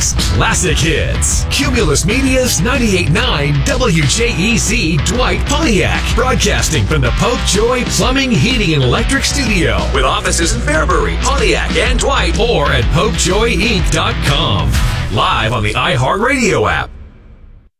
Classics, Classic Hits. Cumulus Media's 98.9 WJEZ Dwight Pontiac. Broadcasting from the Popejoy Plumbing, Heating, and Electric Studio. With offices in Fairbury, Pontiac, and Dwight. Or at PopejoyInc.com. Live on the iHeartRadio app.